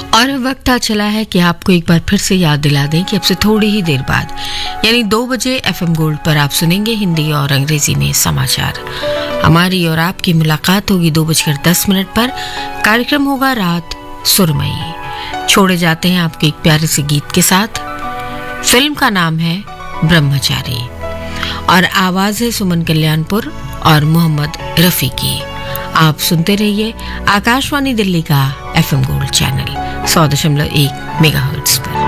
और वक्त आ चला है कि आपको एक बार फिर से याद दिला दें कि अब से थोड़ी ही देर बाद यानी 2 बजे FM गोल्ड पर आप सुनेंगे हिंदी और अंग्रेजी में समाचार। हमारी और आपकी मुलाकात होगी 2:10 पर। कार्यक्रम होगा रात सुरमई। छोड़े जाते हैं आपके एक प्यारे से गीत के साथ। फिल्म का नाम है ब्रह्मचारी और आवाज है सुमन कल्याणपुर और मोहम्मद रफी की। आप सुनते रहिए आकाशवाणी दिल्ली का FM गोल्ड चैनल 100.1 मेगाहर्ट्ज पर।